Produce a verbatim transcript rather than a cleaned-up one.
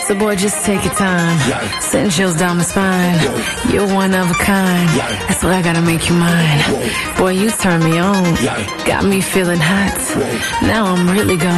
So boy, just take your time. Send chills down my spine. You're one of a kind. That's why I gotta make you mine. Boy, you turn me on. Got me feeling hot. Now I'm really gone.